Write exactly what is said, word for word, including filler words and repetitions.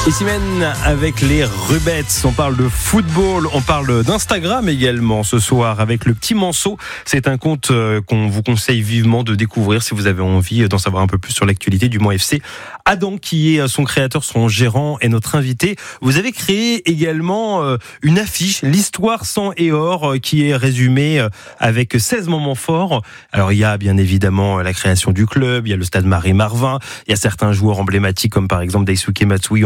Ici même avec les Rubettes, on parle de football, on parle d'Instagram également ce soir avec le Petit Manceau. C'est un compte qu'on vous conseille vivement de découvrir si vous avez envie d'en savoir un peu plus sur l'actualité du Mans F C. Adam, qui est son créateur, son gérant, est notre invité. Vous avez créé également une affiche, l'histoire sang et or, qui est résumée avec seize moments forts. Alors il y a bien évidemment la création du club, il y a le stade Marie-Marvin, il y a certains joueurs emblématiques comme par exemple Daisuke Matsui.